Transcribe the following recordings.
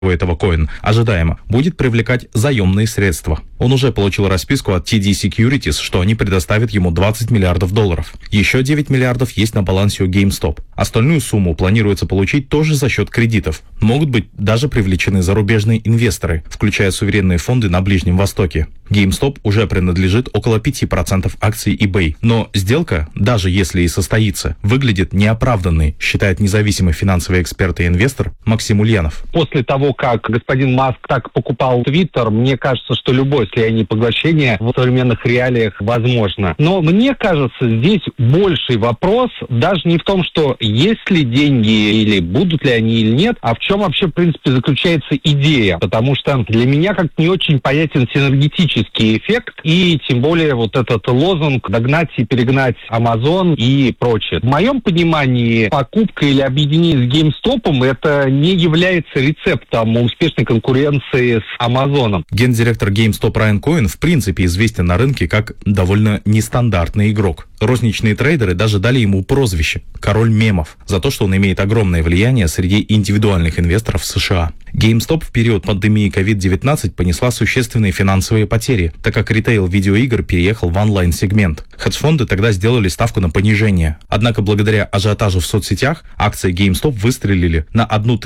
этого коин, ожидаемо, будет привлекать заемные средства. Он уже получил расписку от TD Securities, что они предоставят ему $20 миллиардов. Еще 9 миллиардов есть на балансе у GameStop. Остальную сумму планируется получить тоже за счет кредитов. Могут быть даже привлечены зарубежные инвесторы, включая суверенные фонды на Ближнем Востоке. GameStop уже принадлежит около 5% акций eBay. Но сделка, даже если и состоится, выглядит неоправданной, считает независимый финансовый эксперт и инвестор Максим Ульянов. После того, как господин Маск так покупал Twitter, мне кажется, что любое слияние и поглощение в современных реалиях возможно. Но мне кажется, здесь больший вопрос даже не в том, что есть ли деньги или будут ли они или нет, а в чем вообще, в принципе, заключается идея. Потому что для меня как-то не очень понятен синергетический эффект и тем более вот этот лозунг «догнать и перегнать Amazon» и прочее. В моем понимании покупка или объединение с GameStop это не является рецептом успешной конкуренции с Амазоном. Гендиректор GameStop Райан Коэн в принципе известен на рынке как довольно нестандартный игрок. Розничные трейдеры даже дали ему прозвище «Король мемов» за то, что он имеет огромное влияние среди индивидуальных инвесторов в США. GameStop в период пандемии COVID-19 понесла существенные финансовые потери, так как ритейл видеоигр переехал в онлайн-сегмент. Хедж-фонды тогда сделали ставку на понижение. Однако благодаря ажиотажу в соцсетях акции GameStop выстрелили на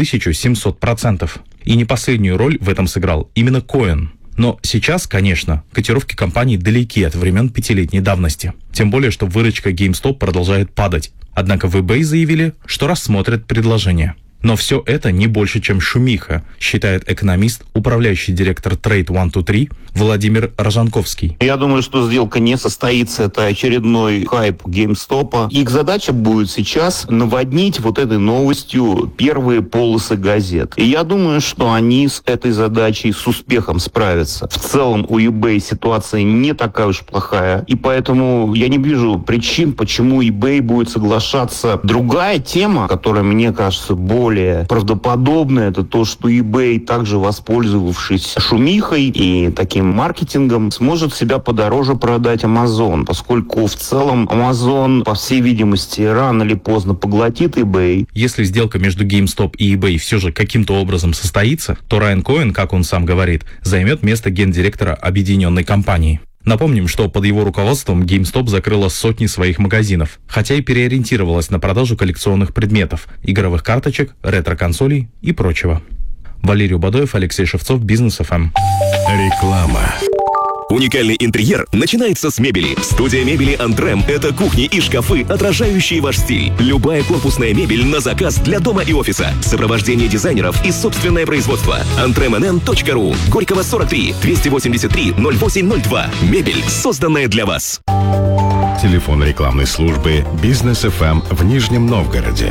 1700%. И не последнюю роль в этом сыграл именно Коэн. Но сейчас, конечно, котировки компании далеки от времен 5-летней давности. Тем более, что выручка GameStop продолжает падать. Однако в eBay заявили, что рассмотрят предложение. Но все это не больше, чем шумиха, считает экономист, управляющий директор Trade 123 Владимир Рожанковский. Я думаю, что сделка не состоится. Это очередной хайп GameStop. Их задача будет сейчас наводнить вот этой новостью первые полосы газет. И я думаю, что они с этой задачей с успехом справятся. В целом у eBay ситуация не такая уж плохая. И поэтому я не вижу причин, почему eBay будет соглашаться. Другая тема, которая, мне кажется, более правдоподобно, это то, что eBay, также воспользовавшись шумихой и таким маркетингом, сможет себя подороже продать Amazon, поскольку в целом Amazon, по всей видимости, рано или поздно поглотит eBay. Если сделка между GameStop и eBay все же каким-то образом состоится, то Райан Коэн, как он сам говорит, займет место гендиректора объединенной компании. Напомним, что под его руководством GameStop закрыла сотни своих магазинов, хотя и переориентировалась на продажу коллекционных предметов, игровых карточек, ретро-консолей и прочего. Валерий Убадоев, Алексей Шевцов, Бизнес ФМ. Реклама. Уникальный интерьер начинается с мебели. Студия мебели «Антрем» — это кухни и шкафы, отражающие ваш стиль. Любая корпусная мебель на заказ для дома и офиса. Сопровождение дизайнеров и собственное производство. antremnn.ru. Горького 43 283 0802. Мебель, созданная для вас. Телефон рекламной службы «Бизнес ФМ» в Нижнем Новгороде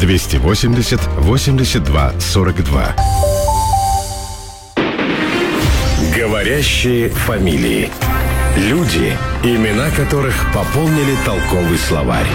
280 82 42. Говорящие фамилии. Люди, имена которых пополнили толковый словарь.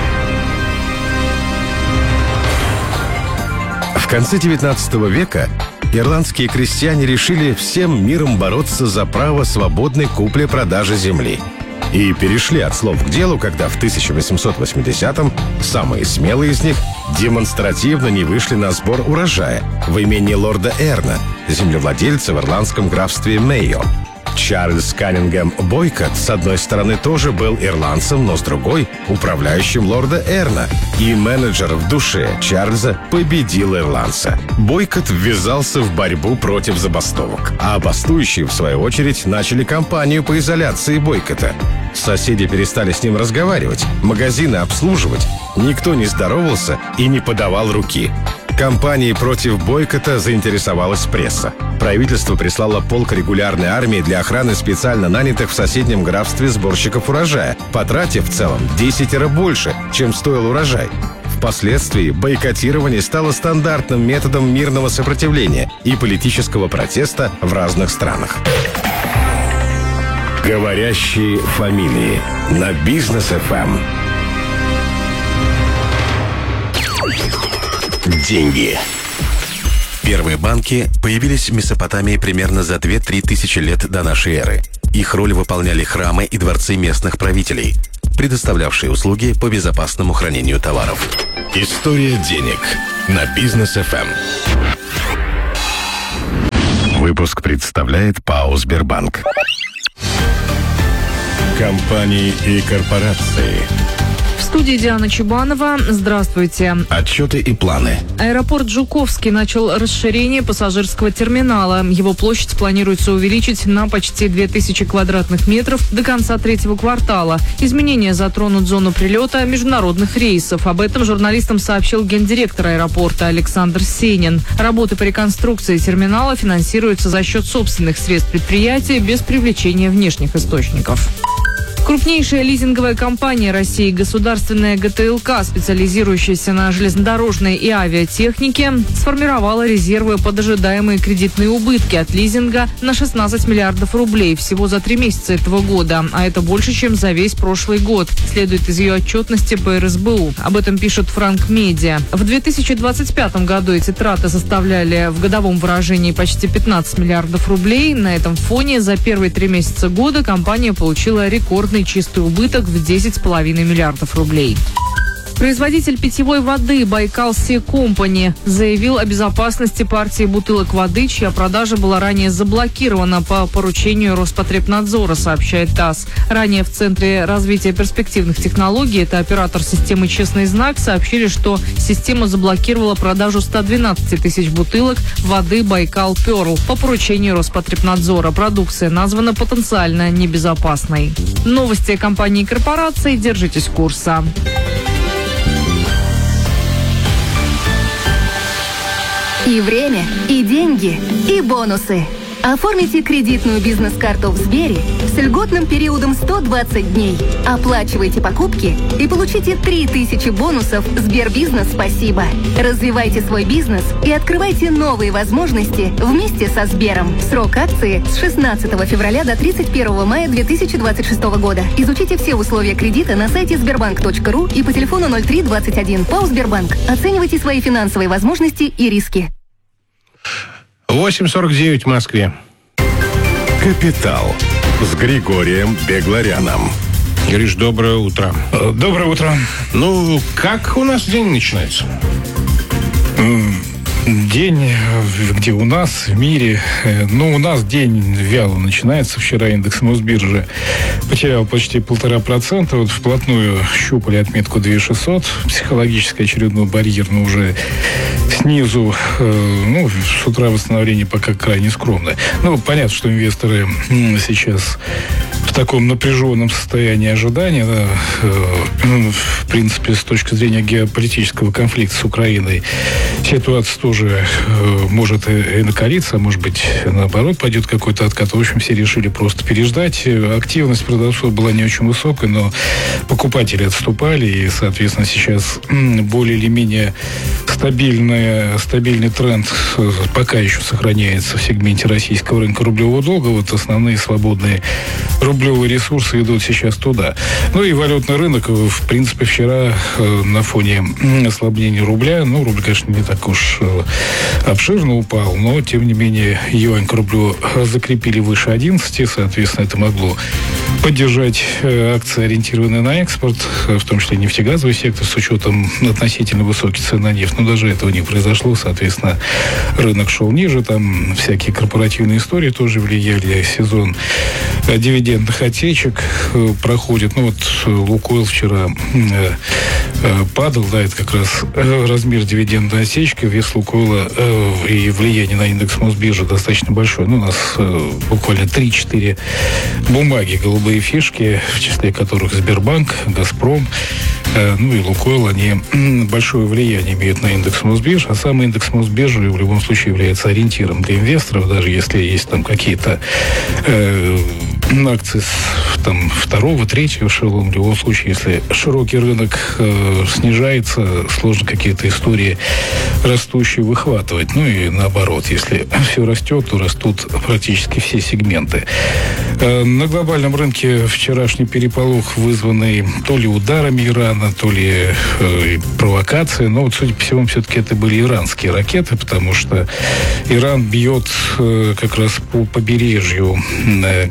В конце XIX века ирландские крестьяне решили всем миром бороться за право свободной купли-продажи земли. И перешли от слов к делу, когда в 1880-м самые смелые из них демонстративно не вышли на сбор урожая в имении лорда Эрна, землевладельца в ирландском графстве Мейо. Чарльз Каннингем Бойкот, с одной стороны, тоже был ирландцем, но с другой — управляющим лорда Эрна. И менеджер в душе Чарльза победил ирландца. Бойкот ввязался в борьбу против забастовок. А бастующие, в свою очередь, начали кампанию по изоляции Бойкота. Соседи перестали с ним разговаривать, магазины обслуживать. Никто не здоровался и не подавал руки. Кампанией против бойкота заинтересовалась пресса. Правительство прислало полк регулярной армии для охраны специально нанятых в соседнем графстве сборщиков урожая, потратив в целом 10 больше, чем стоил урожай. Впоследствии бойкотирование стало стандартным методом мирного сопротивления и политического протеста в разных странах. Говорящие фамилии на Бизнес ФМ. Деньги. Первые банки появились в Месопотамии примерно за 2-3 тысячи лет до нашей эры. Их роль выполняли храмы и дворцы местных правителей, предоставлявшие услуги по безопасному хранению товаров. История денег на Бизнес ФМ. Выпуск представляет ПАО «Сбербанк». Компании и корпорации. В студии Диана Чубанова. Здравствуйте. Отчеты и планы. Аэропорт Жуковский начал расширение пассажирского терминала. Его площадь планируется увеличить на почти 2000 квадратных метров до конца третьего квартала. Изменения затронут зону прилета международных рейсов. Об этом журналистам сообщил гендиректор аэропорта Александр Сенин. Работы по реконструкции терминала финансируются за счет собственных средств предприятия без привлечения внешних источников. Крупнейшая лизинговая компания России, государственная ГТЛК, специализирующаяся на железнодорожной и авиатехнике, сформировала резервы под ожидаемые кредитные убытки от лизинга на 16 миллиардов рублей всего за 3 месяца этого года, а это больше, чем за весь прошлый год, следует из ее отчетности по РСБУ. Об этом пишет Франк Медиа. В 2025 году эти траты составляли в годовом выражении почти 15 миллиардов рублей. На этом фоне за первые 3 месяца года компания получила рекордный чистый убыток в 10,5 миллиардов рублей. Производитель питьевой воды «Байкал Си Компани» заявил о безопасности партии бутылок воды, чья продажа была ранее заблокирована по поручению Роспотребнадзора, сообщает ТАСС. Ранее в Центре развития перспективных технологий, это оператор системы «Честный знак», сообщили, что система заблокировала продажу 112 тысяч бутылок воды «Байкал Перл» по поручению Роспотребнадзора. Продукция названа потенциально небезопасной. Новости компании и корпораций. Держитесь курса. И время, и деньги, и бонусы. Оформите кредитную бизнес-карту в Сбере с льготным периодом 120 дней. Оплачивайте покупки и получите 3000 бонусов Сбербизнес «Спасибо». Развивайте свой бизнес и открывайте новые возможности вместе со Сбером. Срок акции с 16 февраля до 31 мая 2026 года. Изучите все условия кредита на сайте sberbank.ru и по телефону 0321. ПАО «Сбербанк». Оценивайте свои финансовые возможности и риски. 8:49 в Москве. «Капитал» с Григорием Бегларяном. Гриш, доброе утро. Доброе утро. Ну, как у нас день начинается? День, где у нас, в мире, у нас день вяло начинается. Вчера индекс Мосбиржи потерял почти 1,5%. Вот вплотную щупали отметку 2600. Психологический очередной барьер, но уже снизу. С утра восстановление пока крайне скромное. Понятно, что инвесторы сейчас в таком напряженном состоянии ожидания. В принципе, с точки зрения геополитического конфликта с Украиной, ситуация тоже может и накалиться, а может быть, наоборот, пойдет какой-то откат. В общем, все решили просто переждать. Активность продавцов была не очень высокой, но покупатели отступали, и, соответственно, сейчас более или менее стабильный тренд пока еще сохраняется в сегменте российского рынка рублевого долга. Вот основные свободные рублевые ресурсы идут сейчас туда. И валютный рынок, в принципе, вчера на фоне ослабления рубля, рубль, конечно, не так уж обширно упал, но, тем не менее, юань к рублю закрепили выше 11, соответственно, это могло поддержать акции, ориентированные на экспорт, в том числе нефтегазовый сектор, с учетом относительно высоких цен на нефть. Но даже этого не произошло, соответственно, рынок шел ниже, там всякие корпоративные истории тоже влияли, сезон дивидендных отсечек проходит. Лукойл вчера падал, это как раз размер дивидендной отсечки, вес Лукойла и влияние на индекс Мосбиржи достаточно большое. У нас буквально 3-4 бумаги, голубые фишки, в числе которых Сбербанк, Газпром, и Лукойл, они большое влияние имеют на индекс Мосбиржи, а сам индекс Мосбиржи в любом случае является ориентиром для инвесторов, даже если есть там какие-то акции второго, третьего эшелона. В любом случае, если широкий рынок снижается, сложно какие-то истории растущие выхватывать. И наоборот, если все растет, то растут практически все сегменты. На глобальном рынке вчерашний переполох, вызванный то ли ударами Ирана, то ли провокацией. Но судя по всему, все-таки это были иранские ракеты, потому что Иран бьет как раз по побережью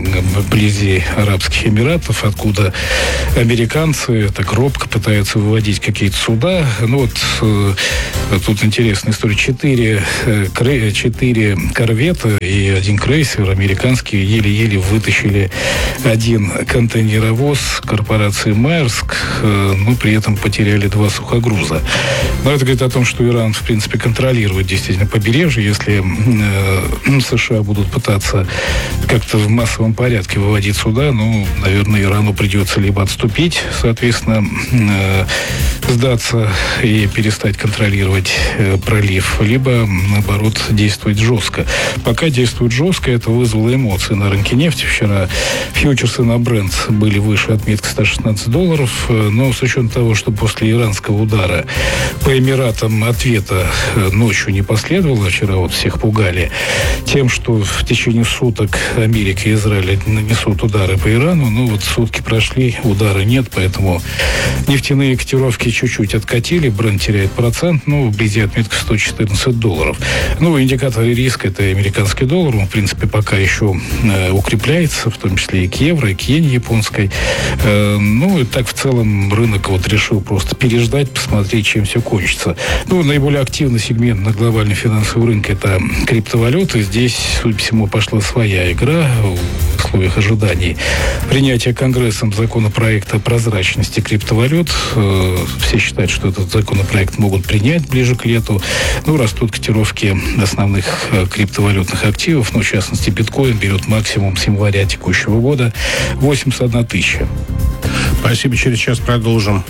вблизи Арабских Эмиратов, откуда американцы так робко пытаются выводить какие-то суда. Ну вот тут интересная история. 4 корвета и 1 крейсер американские еле-еле вытащили 1 контейнеровоз корпорации Маерск, но при этом потеряли 2 сухогруза. Но это говорит о том, что Иран, в принципе, контролирует действительно побережье. Если США будут пытаться как-то в массовом порядке выводить суда, ну, наверное, Ирану придется либо отступить, соответственно, сдаться и перестать контролировать пролив, либо, наоборот, действовать жестко. Пока действует жестко, это вызвало эмоции на рынке нефти. Вчера фьючерсы на Brent были выше отметки $116, но с учетом того, что после иранского удара по Эмиратам ответа ночью не последовало, вчера вот всех пугали тем, что в течение суток Америка и Израиль нанесут удары по Ирану, ну вот сутки прошли, удара нет, поэтому нефтяные котировки чуть-чуть откатили, Brent теряет процент, ну, вблизи отметки $114. Ну, индикаторы риска — это американский доллар, он, в принципе, пока еще укрепляется, в том числе и к евро, и к иене японской. Ну, и так в целом рынок вот решил просто переждать, посмотреть, чем все кончится. Ну, наиболее активный сегмент на глобальном финансовом рынке — это криптовалюты. Здесь, судя по всему, пошла своя игра в условиях ожиданий принятия Конгрессом законопроекта о прозрачности криптовалют. Все считают, что этот законопроект могут принять ближе к лету. Ну, растут котировки основных криптовалютных активов, ну, в частности, биткоин берет максимум с января текущего года 81 тысяча. Спасибо, через час продолжим.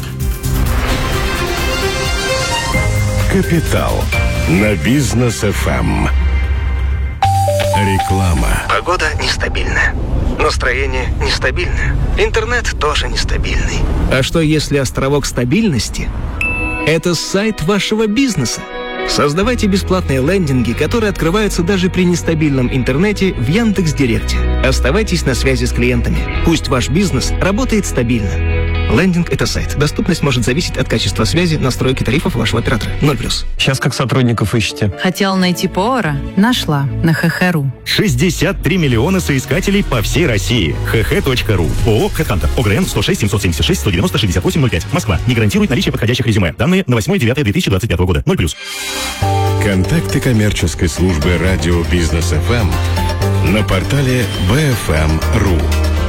«Капитал» на Бизнес ФМ. Реклама. Погода нестабильная. Настроение нестабильное. Интернет тоже нестабильный. А что, если островок стабильности – это сайт вашего бизнеса? Создавайте бесплатные лендинги, которые открываются даже при нестабильном интернете в Яндекс.Директе. Оставайтесь на связи с клиентами. Пусть ваш бизнес работает стабильно. Лендинг – это сайт. Доступность может зависеть от качества связи, настройки тарифов вашего оператора. 0+. Сейчас как сотрудников ищете? Хотела найти повара? Нашла. На ХХ.ру. 63 миллиона соискателей по всей России. hh.ru. ООО «Хэдхантер». ОГРН 106 776 190 6805. Москва. Не гарантирует наличие подходящих резюме. Данные на 8-9-2025 года. 0+. Контакты коммерческой службы радио Бизнес ФМ на портале bfm.ru.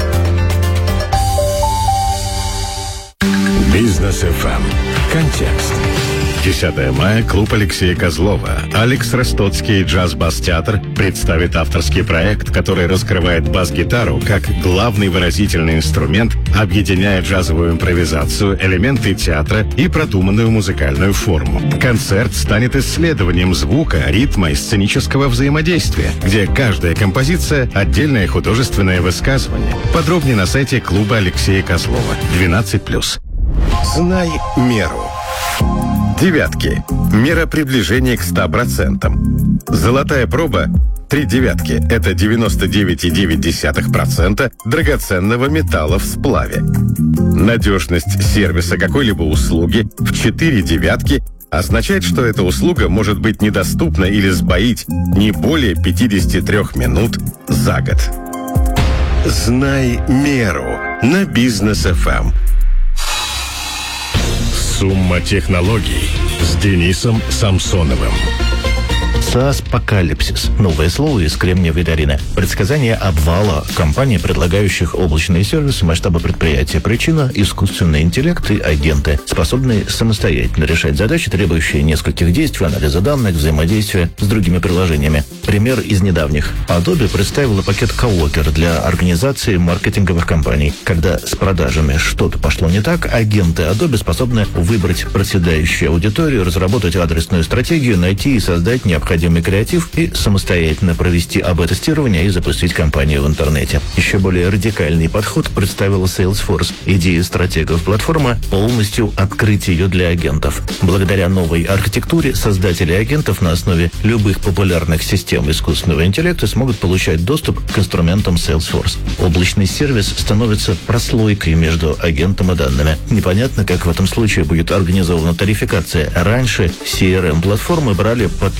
Бизнес ФМ. Контекст. 10 мая. Клуб Алексея Козлова. Алекс Ростоцкий джаз-бас-театр представит авторский проект, который раскрывает бас-гитару как главный выразительный инструмент, объединяя джазовую импровизацию, элементы театра и продуманную музыкальную форму. Концерт станет исследованием звука, ритма и сценического взаимодействия, где каждая композиция — отдельное художественное высказывание. Подробнее на сайте клуба Алексея Козлова. 12+. Знай меру. Девятки. Мера приближения к 100%. Золотая проба 3 девятки. Это 99,9% драгоценного металла в сплаве. Надежность сервиса какой-либо услуги в 4 девятки означает, что эта услуга может быть недоступна или сбоить не более 53 минут за год. Знай меру на Бизнес ФМ. Сумма технологий с Денисом Самсоновым. SaaS-покалипсис. Новое слово из Кремниевой долины. Предсказание обвала компаний, предлагающих облачные сервисы масштаба предприятия. Причина – искусственный интеллект и агенты, способные самостоятельно решать задачи, требующие нескольких действий, анализа данных, взаимодействия с другими приложениями. Пример из недавних. Adobe представила пакет Coworker для организации маркетинговых кампаний. Когда с продажами что-то пошло не так, агенты Adobe способны выбрать проседающую аудиторию, разработать адресную стратегию, найти и создать необходимый креатив и самостоятельно провести АБ-тестирование и запустить кампанию в интернете. Еще более радикальный подход представила Salesforce. Идея стратегов платформы – полностью открыть ее для агентов. Благодаря новой архитектуре создатели агентов на основе любых популярных систем искусственного интеллекта смогут получать доступ к инструментам Salesforce. Облачный сервис становится прослойкой между агентом и данными. Непонятно, как в этом случае будет организована тарификация. Раньше CRM-платформы брали подписку по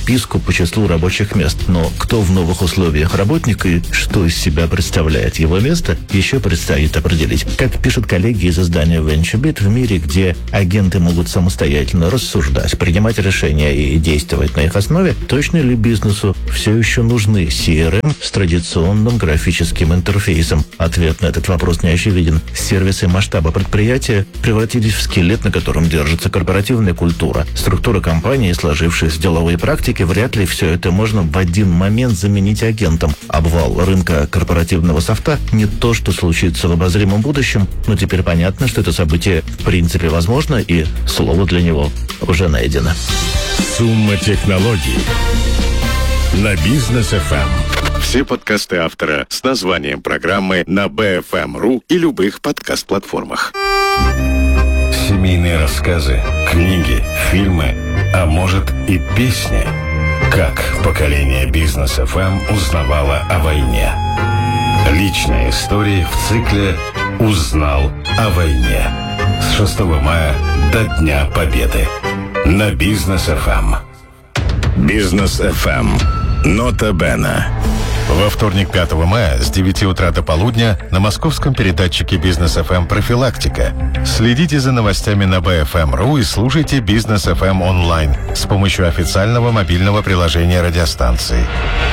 по числу рабочих мест. Но кто в новых условиях работник и что из себя представляет его место, еще предстоит определить. Как пишут коллеги из издания VentureBeat, в мире, где агенты могут самостоятельно рассуждать, принимать решения и действовать на их основе, точно ли бизнесу все еще нужны CRM с традиционным графическим интерфейсом? Ответ на этот вопрос не очевиден. Сервисы масштаба предприятия превратились в скелет, на котором держится корпоративная культура. Структура компании, сложившиеся деловые практики, вряд ли все это можно в один момент заменить агентом. Обвал рынка корпоративного софта не то, что случится в обозримом будущем, но теперь понятно, что это событие в принципе возможно, и слово для него уже найдено. Сумма технологий на Бизнес FM. Все подкасты автора с названием программы на BFM.ru и любых подкаст-платформах. Семейные рассказы, книги, фильмы, а может и песни. Как поколение Бизнес FM узнавало о войне. Личные истории в цикле «Узнал о войне». С 6 мая до Дня Победы. На Бизнес FM. Бизнес FM. Нота Бена. Во вторник, 5 мая, с 9 утра до полудня на московском передатчике Бизнес FM «Профилактика». Следите за новостями на BFM.ru и слушайте Бизнес FM онлайн с помощью официального мобильного приложения радиостанции.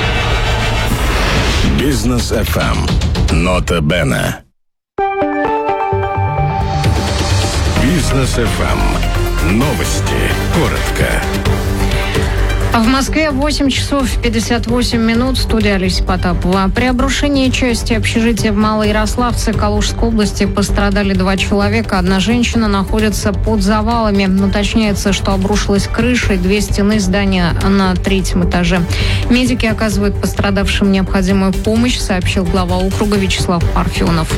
Бизнес FM. Нота Бена. Бизнес FM. Новости. Коротко. В Москве 8 часов 58 минут. Студия Олеся Потапова. При обрушении части общежития в Малоярославце Калужской области пострадали 2 человека. Одна женщина находится под завалами. Уточняется, что обрушилась крыша и 2 стены здания на 3-м этаже. Медики оказывают пострадавшим необходимую помощь, сообщил глава округа Вячеслав Парфенов.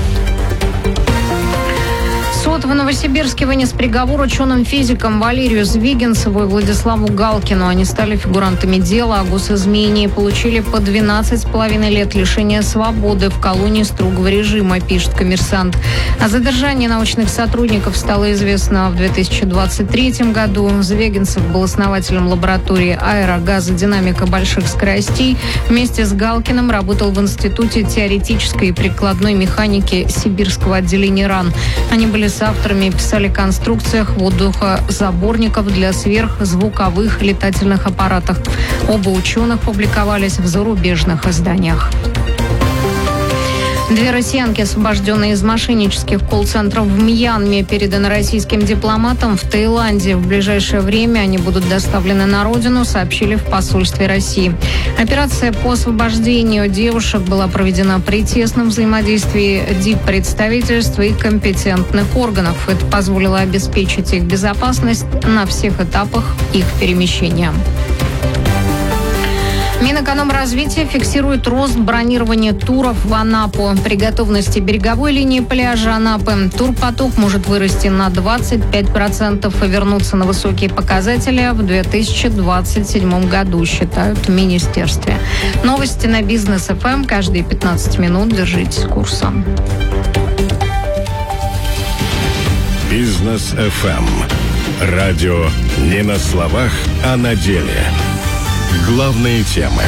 Суд в Новосибирске вынес приговор ученым-физикам Валерию Звегинцеву и Владиславу Галкину. Они стали фигурантами дела о госизмене и получили по 12,5 лет лишения свободы в колонии строгого режима, пишет «Коммерсант». О задержании научных сотрудников стало известно в 2023 году. Звегинцев был основателем лаборатории аэрогазодинамика больших скоростей. Вместе с Галкиным работал в Институте теоретической и прикладной механики Сибирского отделения РАН. Они были авторами и писали о конструкциях воздухозаборников для сверхзвуковых летательных аппаратов. Оба ученых публиковались в зарубежных изданиях. 2 россиянки, освобожденные из мошеннических колл-центров в Мьянме, переданы российским дипломатам в Таиланде. В ближайшее время они будут доставлены на родину, сообщили в посольстве России. Операция по освобождению девушек была проведена при тесном взаимодействии диппредставительства и компетентных органов. Это позволило обеспечить их безопасность на всех этапах их перемещения. Минэкономразвития фиксирует рост бронирования туров в Анапу. При готовности береговой линии пляжа Анапы турпоток может вырасти на 25% и вернуться на высокие показатели в 2027 году, считают в министерстве. Новости на Бизнес FM каждые 15 минут. Держитесь курса. Бизнес FM. Радио не на словах, а на деле. Главные темы.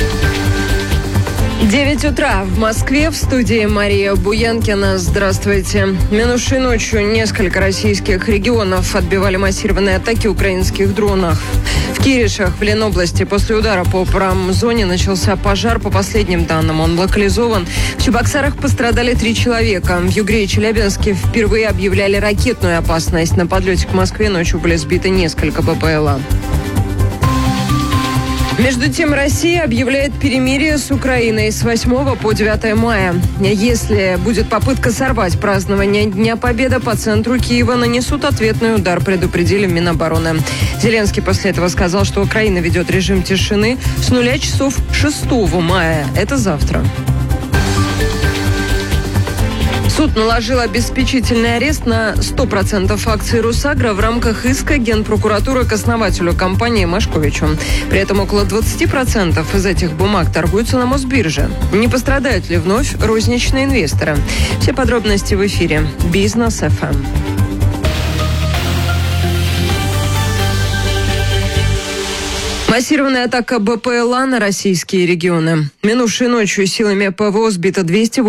9 утра в Москве, в студии Мария Буянкина. Здравствуйте. Минувшей ночью несколько российских регионов отбивали массированные атаки украинских дронов. В Киришах, в Ленобласти, после удара по промзоне начался пожар. По последним данным, он локализован. В Чебоксарах пострадали 3 человека. В Югре и Челябинске впервые объявляли ракетную опасность. На подлете к Москве ночью были сбиты несколько БПЛА. Между тем, Россия объявляет перемирие с Украиной с 8 по 9 мая. Если будет попытка сорвать празднование Дня Победы, по центру Киева нанесут ответный удар, предупредили в Минобороны. Зеленский после этого сказал, что Украина ведет режим тишины с 0 часов 6 мая. Это завтра. Суд наложил обеспечительный арест на 100% акций «Русагро» в рамках иска Генпрокуратуры к основателю компании Машковичу. При этом около 20% из этих бумаг торгуются на Мосбирже. Не пострадают ли вновь розничные инвесторы? Все подробности в эфире. Бизнес FM. Массированная атака БПЛА на российские регионы. Минувшей ночью силами ПВО сбито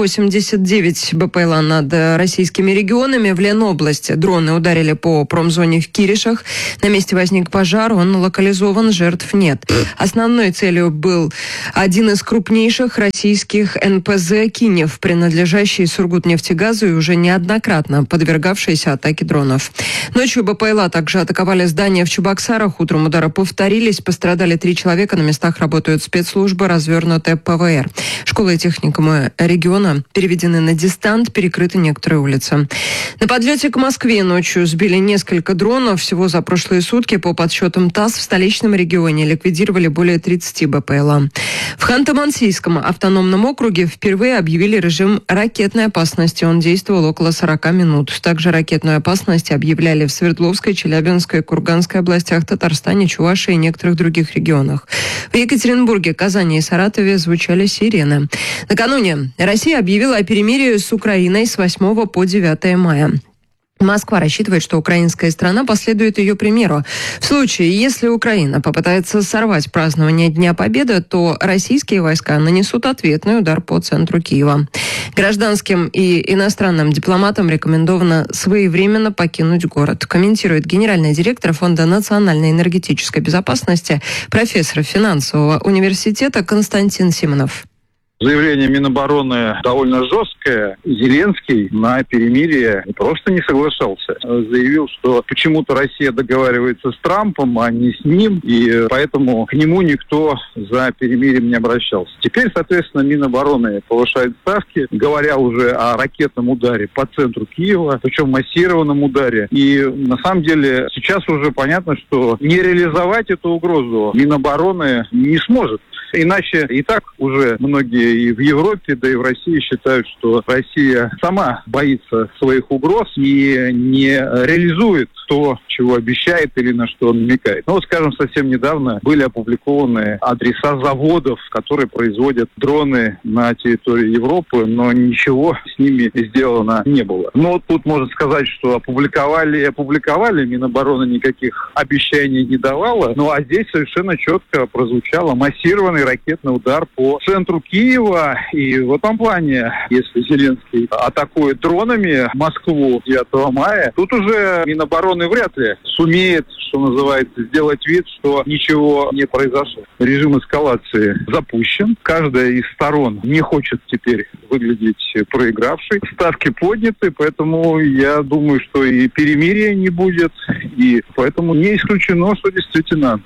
289 БПЛА над российскими регионами. В Ленобласти дроны ударили по промзоне в Киришах. На месте возник пожар, он локализован, жертв нет. Основной целью был один из крупнейших российских НПЗ «Кинев», принадлежащий Сургутнефтегазу и уже неоднократно подвергавшийся атаке дронов. Ночью БПЛА также атаковали здания в Чебоксарах. Утром удары повторились. Пострадали 3 человека. На местах работают спецслужбы, развернутые ПВР. Школы и техникумы региона переведены на дистант, перекрыты некоторые улицы. На подлете к Москве ночью сбили несколько дронов. Всего за прошлые сутки, по подсчетам ТАСС, в столичном регионе ликвидировали более 30 БПЛА. В Ханты-Мансийском автономном округе впервые объявили режим ракетной опасности. Он действовал около 40 минут. Также ракетную опасность объявляли в Свердловской, Челябинской, Курганской областях, Татарстане, Чувашии и некоторых других регионах. В Екатеринбурге, Казани и Саратове звучали сирены. Накануне Россия объявила о перемирии с Украиной с 8 по 9 мая. Москва рассчитывает, что украинская страна последует ее примеру. В случае, если Украина попытается сорвать празднование Дня Победы, то российские войска нанесут ответный удар по центру Киева. Гражданским и иностранным дипломатам рекомендовано своевременно покинуть город, комментирует генеральный директор Фонда национальной энергетической безопасности, профессор финансового университета Константин Симонов. Заявление Минобороны довольно жесткое. Зеленский на перемирие просто не соглашался. Заявил, что почему-то Россия договаривается с Трампом, а не с ним, и поэтому к нему никто за перемирием не обращался. Теперь, соответственно, Минобороны повышает ставки, говоря уже о ракетном ударе по центру Киева, причем массированном ударе. И на самом деле сейчас уже понятно, что не реализовать эту угрозу Минобороны не сможет. Иначе и так уже многие и в Европе, да и в России считают, что Россия сама боится своих угроз и не реализует то, чего обещает или на что намекает. Ну вот, скажем, совсем недавно были опубликованы адреса заводов, которые производят дроны на территории Европы, но ничего с ними сделано не было. Но вот тут можно сказать, что опубликовали, Минобороны никаких обещаний не давала, ну а здесь совершенно четко прозвучало массированный ракетный удар по центру Киева. И в этом плане, если Зеленский атакует дронами Москву 9 мая, тут уже Минобороны вряд ли сумеет, что называется, сделать вид, что ничего не произошло. Режим эскалации запущен. Каждая из сторон не хочет теперь выглядеть проигравшей. Ставки подняты, поэтому я думаю, что и перемирия не будет. И поэтому не исключено, что действительно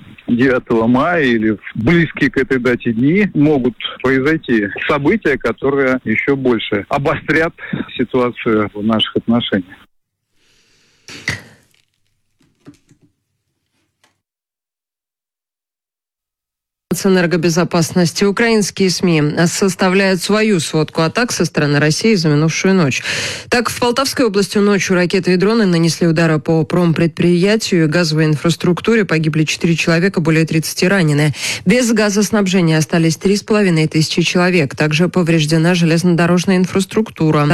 9 мая или в близкие к этой дате дни могут произойти события, которые еще больше обострят ситуацию в наших отношениях. Энергобезопасности. Украинские СМИ составляют свою сводку атак со стороны России за минувшую ночь. Так, в Полтавской области ночью ракеты и дроны нанесли удары по промпредприятию и газовой инфраструктуре. Погибли 4 человека, более 30 ранены. Без газоснабжения остались 3500 человек. Также повреждена железнодорожная инфраструктура.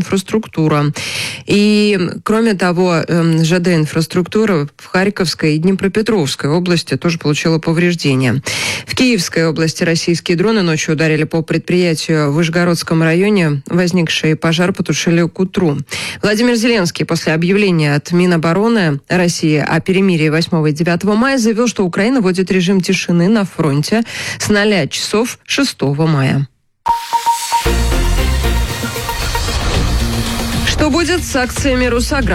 И, кроме того, ЖД-инфраструктура в Харьковской и Днепропетровской области тоже получила повреждения. В Киевской области российские дроны ночью ударили по предприятию в Вышгородском районе. Возникший пожар потушили к утру. Владимир Зеленский после объявления от Минобороны России о перемирии 8 и 9 мая заявил, что Украина вводит режим тишины на фронте с 0 часов 6 мая. Что будет с акциями Русагра?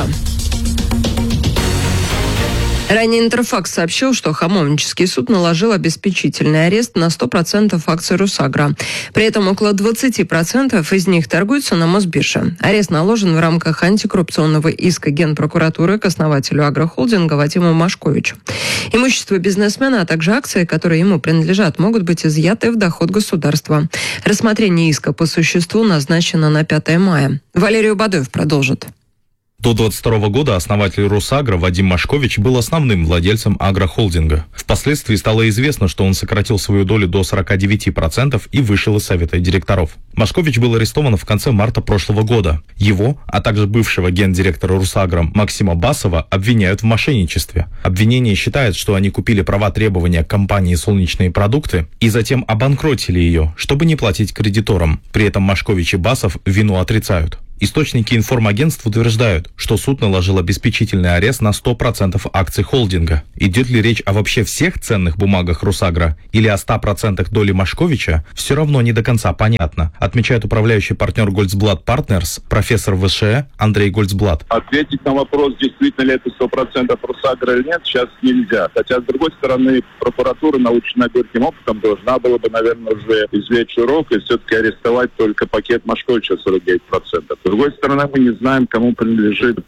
Ранее Интерфакс сообщил, что Хамовнический суд наложил обеспечительный арест на 100% акций Русагра. При этом около 20% из них торгуются на Мосбирже. Арест наложен в рамках антикоррупционного иска Генпрокуратуры к основателю агрохолдинга Вадиму Машковичу. Имущество бизнесмена, а также акции, которые ему принадлежат, могут быть изъяты в доход государства. Рассмотрение иска по существу назначено на 5 мая. Валерий Убадоев продолжит. До 22 года основатель Русагро Вадим Машкович был основным владельцем агрохолдинга. Впоследствии стало известно, что он сократил свою долю до 49% и вышел из совета директоров. Машкович был арестован в конце марта прошлого года. Его, а также бывшего гендиректора Русагро Максима Басова обвиняют в мошенничестве. Обвинение считает, что они купили права требования компании «Солнечные продукты» и затем обанкротили ее, чтобы не платить кредиторам. При этом Машкович и Басов вину отрицают. Источники информагентств утверждают, что суд наложил обеспечительный арест на 100% акций холдинга. Идет ли речь о вообще всех ценных бумагах Русагро или о 100% доли Машковича, все равно не до конца понятно, отмечает управляющий партнер Goldblatt Partners, профессор ВШЭ Андрей Goldblatt. Ответить на вопрос, действительно ли это 100% Русагро или нет, сейчас нельзя. Хотя, с другой стороны, прокуратура, наученная горьким опытом, должна была бы, наверное, уже извлечь урок и все-таки арестовать только пакет Машковича 49%. С другой стороны, мы не знаем, кому принадлежит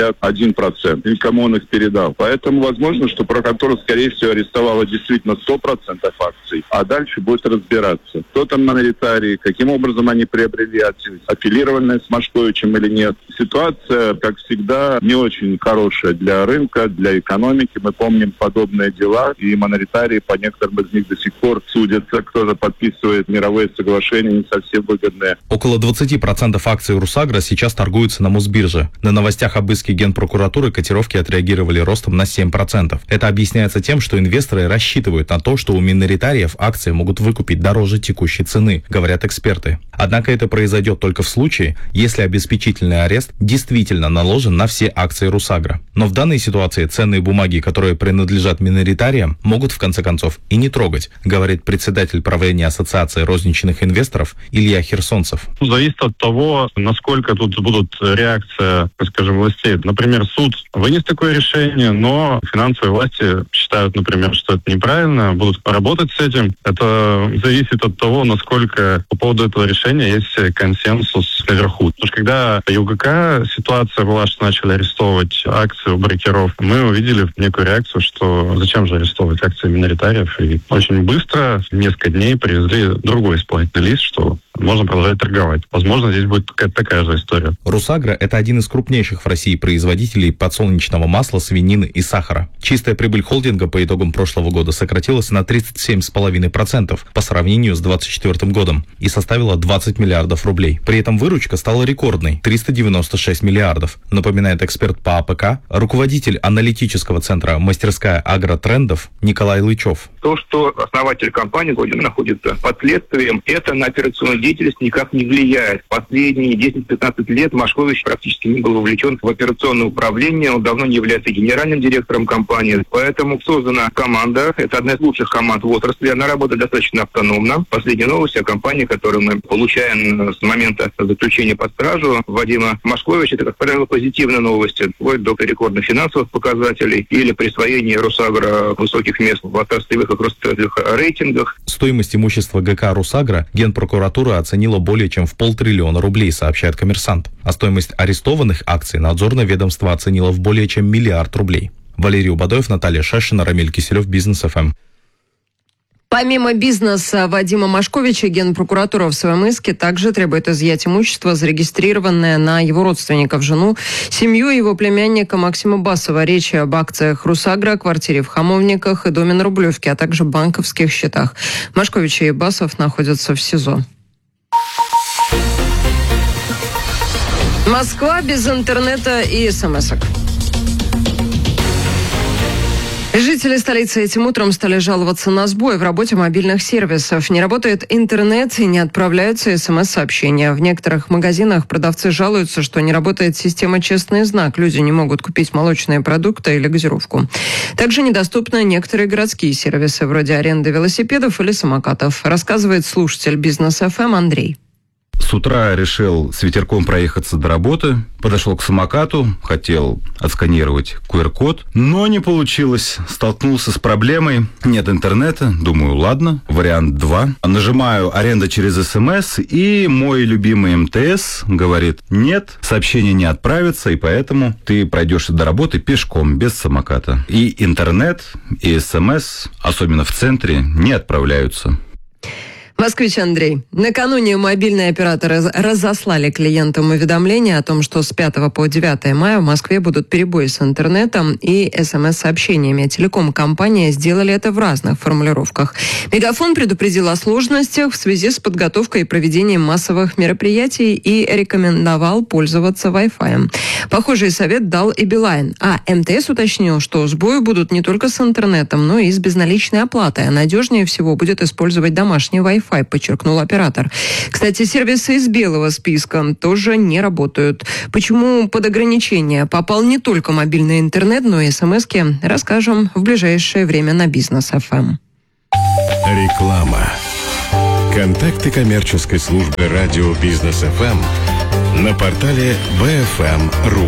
51% и кому он их передал. Поэтому возможно, что прокуратура, скорее всего, арестовала действительно 100% акций, а дальше будет разбираться, кто там миноритарии, каким образом они приобрели акции, аффилированные с Машковичем или нет. Ситуация, как всегда, не очень хорошая для рынка, для экономики. Мы помним подобные дела, и миноритарии по некоторым из них до сих пор судятся, кто же подписывает мировые соглашения, не совсем выгодные. Около 20% акций Русагро сейчас торгуются на Мосбирже. На новостях об иске Генпрокуратуры котировки отреагировали ростом на 7%. Это объясняется тем, что инвесторы рассчитывают на то, что у миноритариев акции могут выкупить дороже текущей цены, говорят эксперты. Однако это произойдет только в случае, если обеспечительный арест действительно наложен на все акции Русагро. Но в данной ситуации ценные бумаги, которые принадлежат миноритариям, могут в конце концов и не трогать, говорит председатель правления Ассоциации розничных инвесторов Илья Херсонцев. Зависит от того, насколько тут будут реакция, скажем, властей. Например, суд вынес такое решение, но финансовые власти считают, например, что это неправильно, будут работать с этим. Это зависит от того, насколько по поводу этого решения есть консенсус наверху. Потому что когда ЮГК ситуация была, что начали арестовывать акции у брокеров, мы увидели некую реакцию, что зачем же арестовывать акции миноритариев. И очень быстро, несколько дней, привезли другой исполнительный лист, что можно продолжать торговать. Возможно, здесь будет какая-то такая же история. Русагро – это один из крупнейших в России производителей подсолнечного масла, свинины и сахара. Чистая прибыль холдинга по итогам прошлого года сократилась на 37,5% по сравнению с 2024 годом и составила 20 миллиардов рублей. При этом выручка стала рекордной – 396 миллиардов, напоминает эксперт по АПК, руководитель аналитического центра «Мастерская агротрендов» Николай Лычев. То, что основатель компании находится под следствием, это на операционную деятельность никак не влияет. Последние 10-15 лет Машкович практически не был вовлечен в операционное управление, он давно не является генеральным директором компании, поэтому создана команда, это одна из лучших команд в отрасли, она работает достаточно автономно. Последняя новость о компании, которую мы получаем с момента заключения под стражу Вадима Машковича, это, как правило, позитивные новости, вплоть до рекордных финансовых показателей или присвоения Русагро высоких мест в отраслевых и кросс-отраслевых рейтингах. Стоимость имущества ГК «Русагро» Генпрокуратура оценила более чем в 500 000 000 рублей, сообщает «Коммерсант». А стоимость арестованных акций надзорное ведомство оценило в более чем 1 миллиард рублей. Валерий Убадоев, Наталья Шашина, Рамиль Киселев, Бизнес ФМ. Помимо бизнеса Вадима Машковича, Генпрокуратура в своем иске также требует изъять имущество, зарегистрированное на его родственников, жену, семью его племянника Максима Басова. Речь об акциях Русагро, квартире в Хамовниках и доме на Рублевке, а также банковских счетах. Машкович и Басов находятся в СИЗО. Москва без интернета и смс-ок. Жители столицы этим утром стали жаловаться на сбой в работе мобильных сервисов. Не работает интернет и не отправляются СМС-сообщения. В некоторых магазинах продавцы жалуются, что не работает система «Честный знак». Люди не могут купить молочные продукты или газировку. Также недоступны некоторые городские сервисы, вроде аренды велосипедов или самокатов, рассказывает слушатель Бизнес ФМ Андрей. С утра решил с ветерком проехаться до работы, подошел к самокату, хотел отсканировать QR-код, но не получилось. Столкнулся с проблемой, нет интернета, думаю, ладно, вариант 2. Нажимаю «Аренда через СМС», и мой любимый МТС говорит: нет, сообщение не отправится, и поэтому ты пройдешь до работы пешком, без самоката. И интернет, и СМС, особенно в центре, не отправляются. Москвич Андрей. Накануне мобильные операторы разослали клиентам уведомления о том, что с 5 по 9 мая в Москве будут перебои с интернетом и СМС-сообщениями. Телеком-компании сделали это в разных формулировках. Мегафон предупредил о сложностях в связи с подготовкой и проведением массовых мероприятий и рекомендовал пользоваться Wi-Fi. Похожий совет дал и Билайн. А МТС уточнил, что сбои будут не только с интернетом, но и с безналичной оплатой. А надежнее всего будет использовать домашний Wi-Fi, подчеркнул оператор. Кстати, сервисы из белого списка тоже не работают. Почему под ограничения попал не только мобильный интернет, но и смски, расскажем в ближайшее время на Бизнес ФМ. Реклама. Контакты коммерческой службы радио Бизнес ФМ на портале bfm.ru.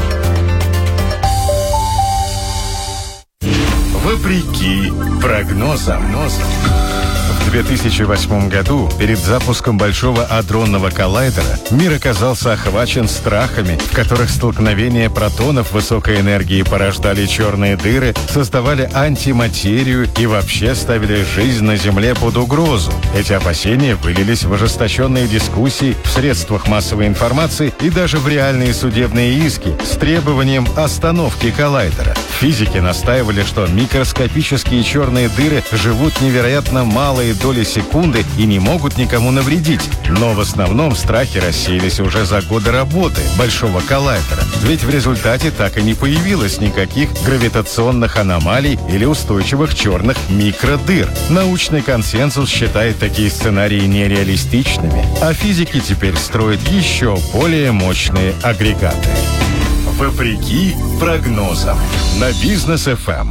Вопреки прогнозам. В 2008 году, перед запуском большого адронного коллайдера, мир оказался охвачен страхами, в которых столкновения протонов высокой энергии порождали черные дыры, создавали антиматерию и вообще ставили жизнь на Земле под угрозу. Эти опасения вылились в ожесточенные дискуссии в средствах массовой информации и даже в реальные судебные иски с требованием остановки коллайдера. Физики настаивали, что микроскопические черные дыры живут невероятно малые доли секунды и не могут никому навредить. Но в основном страхи рассеялись уже за годы работы большого коллайдера. Ведь в результате так и не появилось никаких гравитационных аномалий или устойчивых черных микродыр. Научный консенсус считает такие сценарии нереалистичными, а физики теперь строят еще более мощные агрегаты. Вопреки прогнозам на Бизнес ФМ.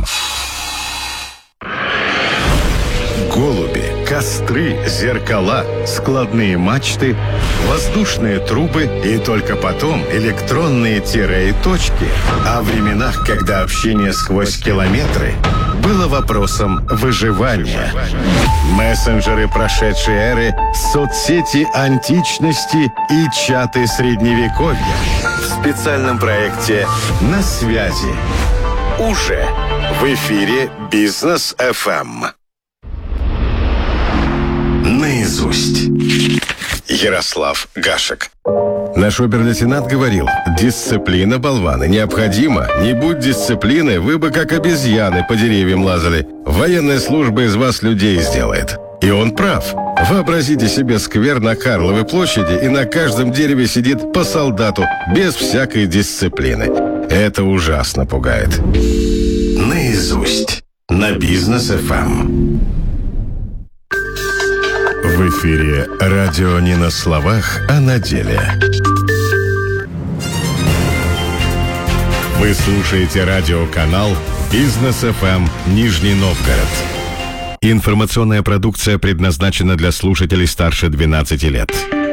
Голуби, костры, зеркала, складные мачты, воздушные трубы и только потом электронные тире и точки. О временах, когда общение сквозь километры было вопросом выживания. Мессенджеры прошедшей эры, соцсети античности и чаты средневековья. В специальном проекте «На связи». Уже в эфире Бизнес ФМ. Наизусть. Ярослав Гашек. Наш обер-лейтенант говорил: дисциплина, болваны, необходима. Не будь дисциплины, вы бы как обезьяны по деревьям лазали. Военная служба из вас людей сделает. И он прав. Вообразите себе сквер на Карловой площади, и на каждом дереве сидит по солдату, без всякой дисциплины. Это ужасно пугает. Наизусть. На Бизнес ФМ. В эфире радио не на словах, а на деле. Вы слушаете радиоканал Бизнес ФМ Нижний Новгород. Информационная продукция предназначена для слушателей старше 12 лет.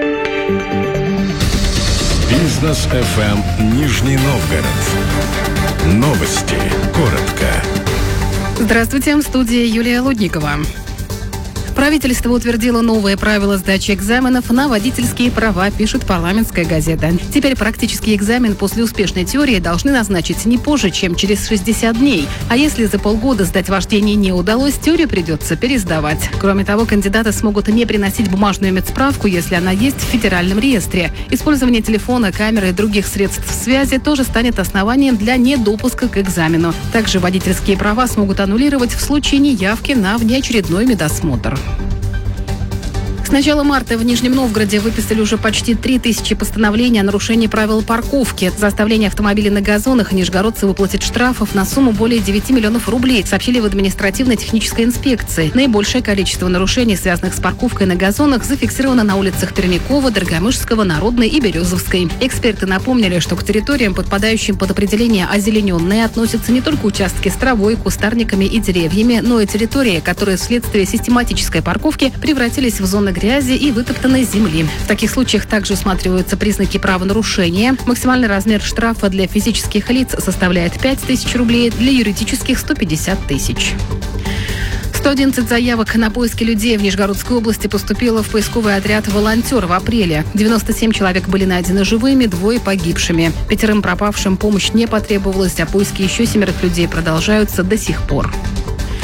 Бизнес ФМ Нижний Новгород. Новости. Коротко. Здравствуйте, в студии Юлия Лудникова. Правительство утвердило новые правила сдачи экзаменов на водительские права, пишет парламентская газета. Теперь практический экзамен после успешной теории должны назначить не позже, чем через 60 дней. А если за полгода сдать вождение не удалось, теорию придется пересдавать. Кроме того, кандидаты смогут не приносить бумажную медсправку, если она есть в федеральном реестре. Использование телефона, камеры и других средств связи тоже станет основанием для недопуска к экзамену. Также водительские права смогут аннулировать в случае неявки на внеочередной медосмотр. С начала марта в Нижнем Новгороде выписали уже почти 3000 постановлений о нарушении правил парковки. За оставление автомобилей на газонах нижегородцы выплатят штрафов на сумму более 9 миллионов рублей, сообщили в административно-технической инспекции. Наибольшее количество нарушений, связанных с парковкой на газонах, зафиксировано на улицах Пермякова, Дорогомышского, Народной и Березовской. Эксперты напомнили, что к территориям, подпадающим под определение озелененные, относятся не только участки с травой, кустарниками и деревьями, но и территории, которые вследствие систематической парковки превратились в зоны грязи и вытоптанной земли. В таких случаях также усматриваются признаки правонарушения. Максимальный размер штрафа для физических лиц составляет 5000 рублей, для юридических 150 тысяч. 111 заявок на поиски людей в Нижегородской области поступило в поисковый отряд «Волонтер» в апреле. 97 человек были найдены живыми, 2 погибшими. 5 пропавшим помощь не потребовалась, а поиски еще 7 людей продолжаются до сих пор.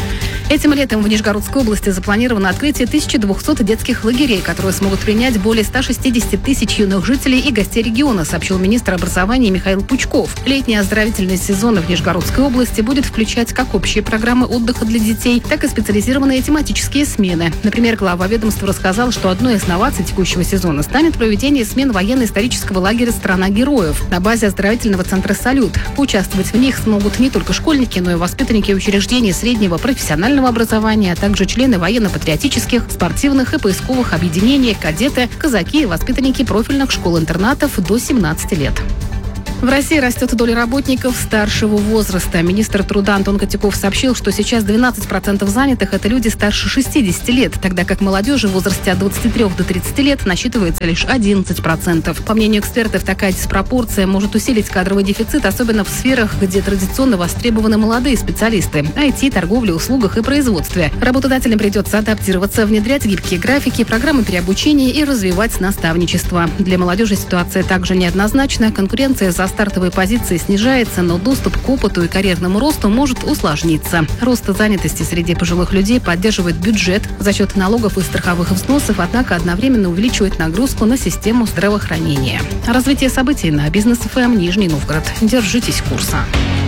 Этим летом в Нижегородской области запланировано открытие 1200 детских лагерей, которые смогут принять более 160 тысяч юных жителей и гостей региона, сообщил министр образования Михаил Пучков. Летний оздоровительный сезон в Нижегородской области будет включать как общие программы отдыха для детей, так и специализированные тематические смены. Например, глава ведомства рассказал, что одной из новаций текущего сезона станет проведение смен военно-исторического лагеря «Страна героев» на базе оздоровительного центра «Салют». Поучаствовать в них смогут не только школьники, но и воспитанники учреждений среднего профессионального образования, а также члены военно-патриотических, спортивных и поисковых объединений, кадеты, казаки и воспитанники профильных школ-интернатов до 17 лет. В России растет доля работников старшего возраста. Министр труда Антон Котяков сообщил, что сейчас 12% занятых – это люди старше 60 лет, тогда как молодежи в возрасте от 23 до 30 лет насчитывается лишь 11%. По мнению экспертов, такая диспропорция может усилить кадровый дефицит, особенно в сферах, где традиционно востребованы молодые специалисты – IT, торговле, услугах и производстве. Работодателям придется адаптироваться, внедрять гибкие графики, программы переобучения и развивать наставничество. Для молодежи ситуация также неоднозначна. Конкуренция за стартовые позиции снижается, но доступ к опыту и карьерному росту может усложниться. Рост занятости среди пожилых людей поддерживает бюджет за счет налогов и страховых взносов, однако одновременно увеличивает нагрузку на систему здравоохранения. Развитие событий на Бизнес ФМ Нижний Новгород. Держитесь курса.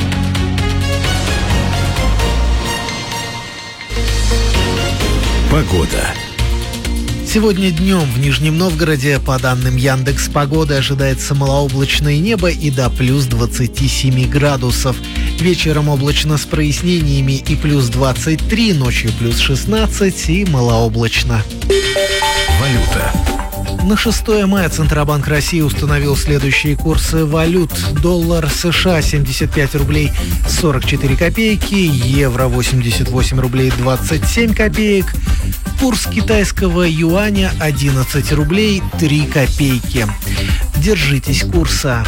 Погода. Сегодня днем в Нижнем Новгороде, по данным Яндекс.Погоды, ожидается малооблачное небо и до плюс 27 градусов. Вечером облачно с прояснениями и плюс 23, ночью плюс 16 и малооблачно. Валюта. На 6 мая Центробанк России установил следующие курсы валют. Доллар США 75 рублей 44 копейки, евро 88 рублей 27 копеек, курс китайского юаня 11 рублей 3 копейки. Держитесь курса.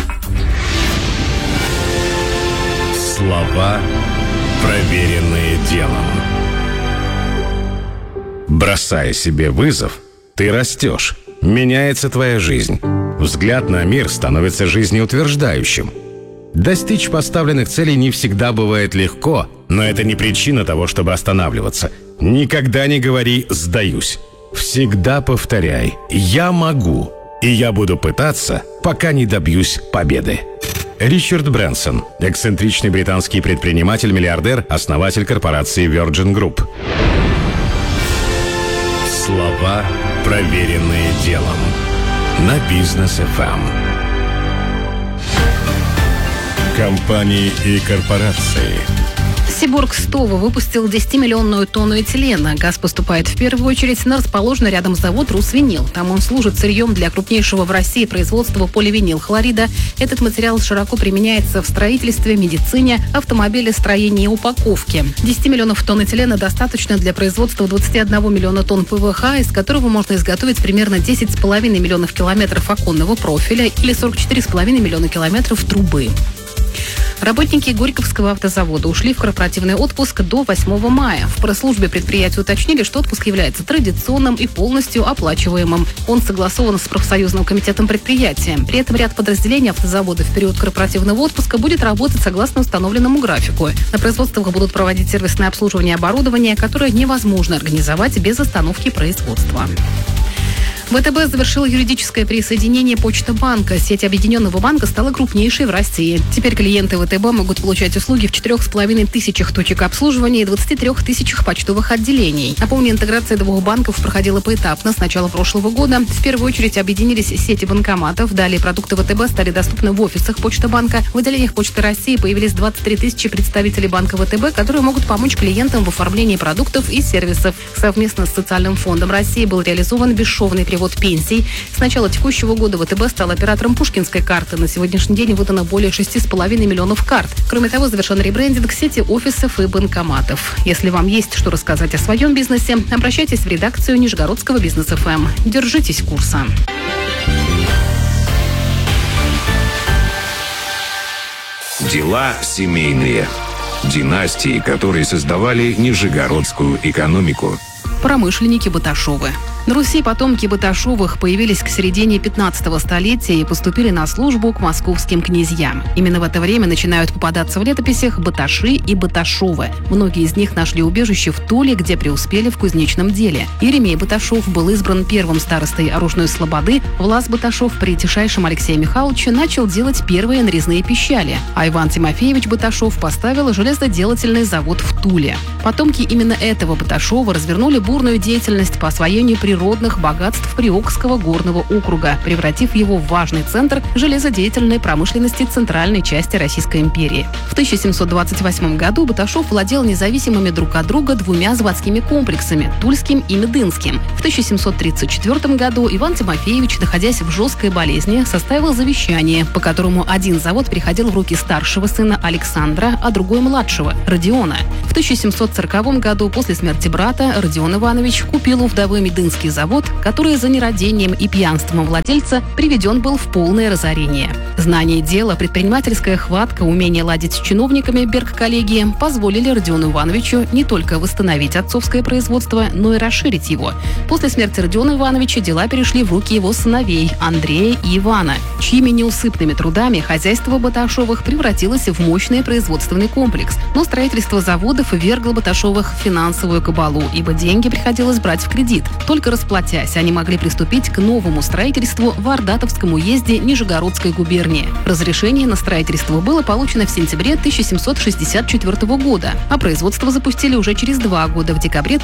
Слова, проверенные делом. Бросая себе вызов, ты растешь. Меняется твоя жизнь. Взгляд на мир становится жизнеутверждающим. Достичь поставленных целей не всегда бывает легко, но это не причина того, чтобы останавливаться. Никогда не говори «сдаюсь». Всегда повторяй «я могу», и я буду пытаться, пока не добьюсь победы. Ричард Брэнсон, эксцентричный британский предприниматель-миллиардер, основатель корпорации Virgin Group. Слова, проверенные делом. На Бизнес ФМ. Компании и корпорации. Сиборг Стово выпустил 10-миллионную тонну этилена. Газ поступает в первую очередь на расположенный рядом завод «Русвинил». Там он служит сырьем для крупнейшего в России производства поливинилхлорида. Этот материал широко применяется в строительстве, медицине, автомобилестроении и упаковке. 10 миллионов тонн этилена достаточно для производства 21 миллиона тонн ПВХ, из которого можно изготовить примерно 10,5 миллионов километров оконного профиля или 44,5 миллиона километров трубы. Работники Горьковского автозавода ушли в корпоративный отпуск до 8 мая. В пресс-службе предприятия уточнили, что отпуск является традиционным и полностью оплачиваемым. Он согласован с профсоюзным комитетом предприятия. При этом ряд подразделений автозавода в период корпоративного отпуска будет работать согласно установленному графику. На производствах будут проводить сервисное обслуживание оборудования, которое невозможно организовать без остановки производства. ВТБ завершил юридическое присоединение Почта-банка. Сеть объединенного банка стала крупнейшей в России. Теперь клиенты ВТБ могут получать услуги в 4,5 тысячах точек обслуживания и 23 тысячах почтовых отделений. Напомню, интеграция двух банков проходила поэтапно с начала прошлого года. В первую очередь объединились сети банкоматов. Далее продукты ВТБ стали доступны в офисах Почта-банка. В отделениях Почты России появились 23 тысячи представителей банка ВТБ, которые могут помочь клиентам в оформлении продуктов и сервисов. Совместно с Социальным фондом России был реализован бесшовный перевод пенсий. С начала текущего года ВТБ стал оператором Пушкинской карты. На сегодняшний день выдано более 6,5 миллионов карт. Кроме того, завершен ребрендинг сети офисов и банкоматов. Если вам есть что рассказать о своем бизнесе, обращайтесь в редакцию Нижегородского Бизнес ФМ. Держитесь курса. Дела семейные. Династии, которые создавали нижегородскую экономику. Промышленники Баташовы. На Руси потомки Баташовых появились к середине 15 столетия и поступили на службу к московским князьям. Именно в это время начинают попадаться в летописях Баташи и Баташовы. Многие из них нашли убежище в Туле, где преуспели в кузнечном деле. Еремей Баташов был избран первым старостой Оружной Слободы. Влас Баташов при тишайшем Алексее Михайловиче начал делать первые нарезные пищали, а Иван Тимофеевич Баташов поставил железоделательный завод в Туле. Потомки именно этого Баташова развернули бурную деятельность по освоению природных богатств Приокского горного округа, превратив его в важный центр железодеятельной промышленности центральной части Российской империи. В 1728 году Баташов владел независимыми друг от друга двумя заводскими комплексами – Тульским и Медынским. В 1734 году Иван Тимофеевич, находясь в жесткой болезни, составил завещание, по которому один завод переходил в руки старшего сына Александра, а другой – младшего – Родиона. В 1740 году, после смерти брата, Родион Иванович купил у вдовы Медынский завод, который за нерадением и пьянством владельца приведен был в полное разорение. Знание дела, предпринимательская хватка, умение ладить с чиновниками Берг-коллегии позволили Родиону Ивановичу не только восстановить отцовское производство, но и расширить его. После смерти Родиона Ивановича дела перешли в руки его сыновей Андрея и Ивана, чьими неусыпными трудами хозяйство Баташовых превратилось в мощный производственный комплекс. Но строительство заводов ввергло Баташовых в финансовую кабалу, ибо деньги приходилось брать в кредит. Только расплатясь, они могли приступить к новому строительству в Ордатовском уезде Нижегородской губернии. Разрешение на строительство было получено в сентябре 1764 года, а производство запустили уже через 2 года, в декабре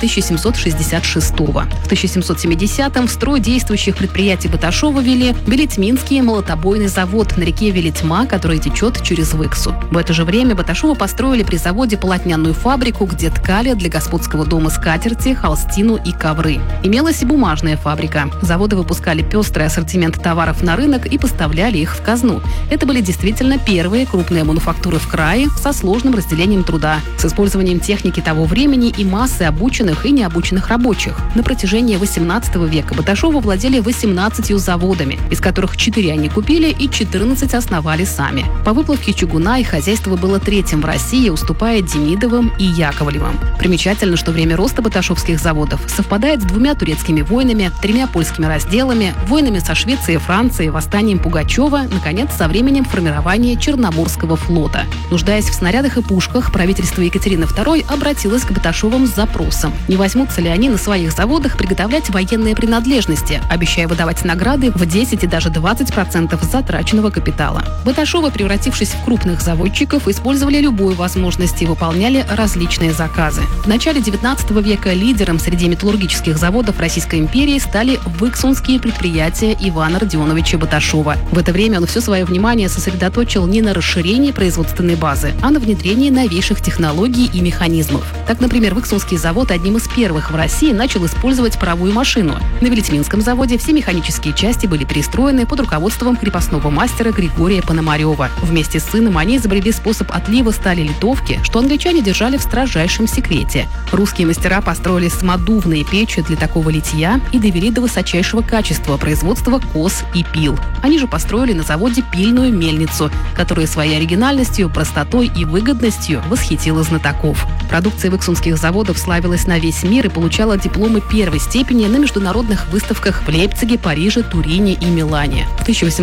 1766. В 1770-м в строй действующих предприятий Баташова ввели Велитьминский молотобойный завод на реке Велитьма, который течет через Выксу. В это же время Баташова построили при заводе полотняную фабрику, где ткали для господского дома скатерти, холстину и ковры. Имелась и бумажная фабрика. Заводы выпускали пестрый ассортимент товаров на рынок и поставляли их в казну. Это были действительно первые крупные мануфактуры в крае со сложным разделением труда, с использованием техники того времени и массы обученных и необученных рабочих. На протяжении 18 века Баташовы владели 18 заводами, из которых 4 они купили и 14 основали сами. По выплавке чугуна их хозяйство было третьим в России, уступая Демидовым и Яковлевым. Примечательно, что время роста баташовских заводов совпадает с 2 турецкими войнами, 3 польскими разделами, войнами со Швецией и Францией, восстанием Пугачева, наконец, со временем формирования Черноморского флота. Нуждаясь в снарядах и пушках, правительство Екатерины II обратилось к Баташовым с запросом, не возьмутся ли они на своих заводах приготовлять военные принадлежности, обещая выдавать награды в 10 и даже 20% затраченного капитала. Баташовы, превратившись в крупных заводчиков, использовали любую возможность и выполняли различные заказы. В начале 19 века лидером среди металлургических заводов Российской империи стали выксунские предприятия Ивана Родионовича Баташова. В это время он все свое внимание сосредоточил не на расширении производственной базы, а на внедрении новейших технологий и механизмов. Так, например, Выксунский завод одним из первых в России начал использовать паровую машину. На Велитьминском заводе все механические части были перестроены под руководством крепостного мастера Григория Пономарева. Вместе с сыном они изобрели способ отлива стали-литовки, что англичане держали в строжайшем секрете. Русские мастера построили самодувные печи для такого литья и довели до высочайшего качества производства кос и пил. Они же построили на заводе пильную мельницу, которая своей оригинальностью, простотой и выгодностью восхитила знатоков. Продукция выксунских заводов славилась на весь мир и получала дипломы первой степени на международных выставках в Лейпциге, Париже, Турине и Милане. В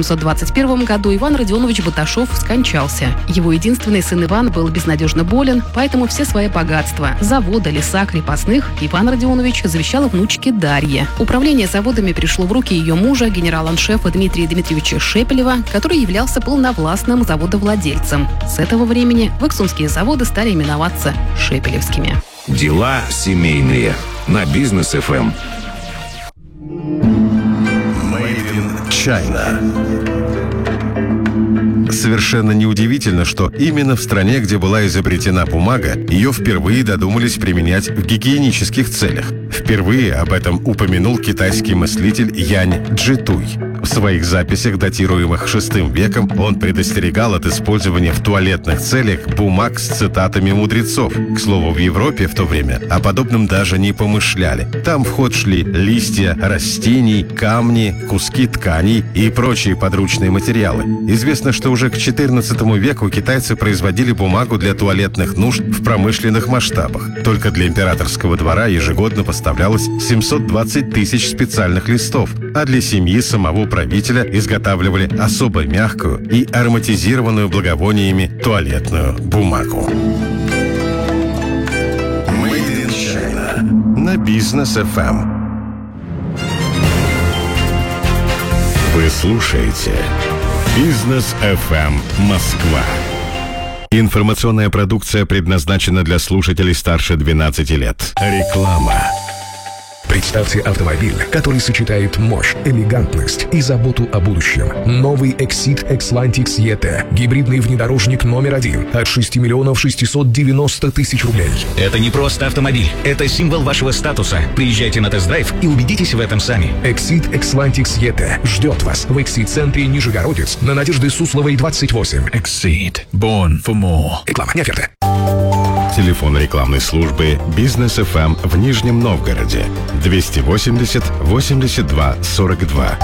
1821 году Иван Родионович Баташов скончался. Его единственный сын Иван был безнадежно болен, поэтому все свои богатства – завода, леса, крепостных – Иван Родионович завещал внучке Дарье. Управление заводами перешло в руки ее мужа, генерал-аншефа Дмитрия Дмитриевича Шепелева, который являлся полновластным заводовладельцем. С этого времени выксунские заводы стали именоваться шепелевскими. Дела семейные на Бизнес ФМ. Made in China. Совершенно неудивительно, что именно в стране, где была изобретена бумага, ее впервые додумались применять в гигиенических целях. Впервые об этом упомянул китайский мыслитель Янь Джитуй. В своих записях, датируемых VI веком, он предостерегал от использования в туалетных целях бумаг с цитатами мудрецов. К слову, в Европе в то время о подобном даже не помышляли. Там в ход шли листья растений, камни, куски тканей и прочие подручные материалы. Известно, что уже к XIV веку китайцы производили бумагу для туалетных нужд в промышленных масштабах. Только для императорского двора ежегодно поставлялось 720 тысяч специальных листов, а для семьи самого правителя изготавливали особо мягкую и ароматизированную благовониями туалетную бумагу. Made in China на Бизнес FM. Вы слушаете Бизнес FM Москва. Информационная продукция предназначена для слушателей старше 12 лет. Реклама. Представьте автомобиль, который сочетает мощь, элегантность и заботу о будущем. Новый Exit Xlantics ET. Гибридный внедорожник номер 1 от 6 миллионов 690 тысяч рублей. Это не просто автомобиль. Это символ вашего статуса. Приезжайте на тест-драйв и убедитесь в этом сами. Exit Xlantics ET ждет вас в Exit-центре Нижегородец на Надежды Сусловой, 28. Exit. Born for more. Реклама, не оферта. Телефон рекламной службы Бизнес FM в Нижнем Новгороде 280 82 42.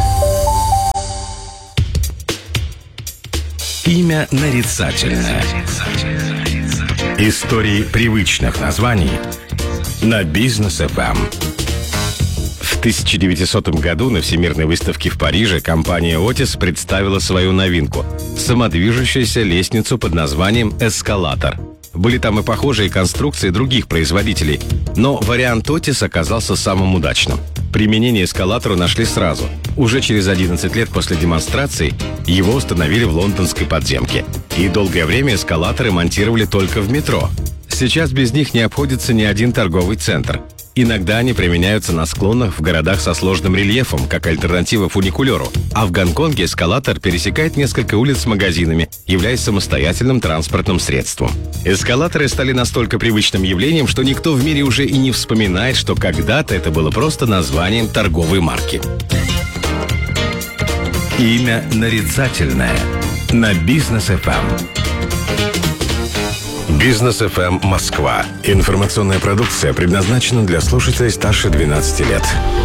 Имя нарицательное. Истории привычных названий на Бизнес FM. В 1900 году на Всемирной выставке в Париже компания Otis представила свою новинку – самодвижущуюся лестницу под названием «Эскалатор». Были там и похожие конструкции других производителей, но вариант Otis оказался самым удачным. Применение эскалатору нашли сразу. Уже через 11 лет после демонстрации его установили в лондонской подземке. И долгое время эскалаторы монтировали только в метро. Сейчас без них не обходится ни один торговый центр. Иногда они применяются на склонах в городах со сложным рельефом, как альтернатива фуникулеру. А в Гонконге эскалатор пересекает несколько улиц с магазинами, являясь самостоятельным транспортным средством. Эскалаторы стали настолько привычным явлением, что никто в мире уже и не вспоминает, что когда-то это было просто названием торговой марки. Имя нарицательное на Бизнес FM. Бизнес FM Москва. Информационная продукция предназначена для слушателей старше 12 лет.